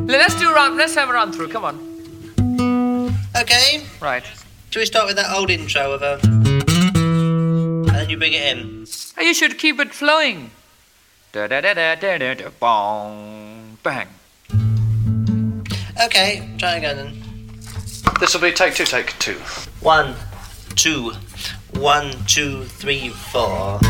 Let's have a run through. Come on. Okay. Right. Shall we start with that old intro of and then you bring it in. Hey, you should keep it flowing. Da da da da da da da. Bong. Bang. Okay, try again then. This will be take two. 1, 2, 1, 2, 3, 4.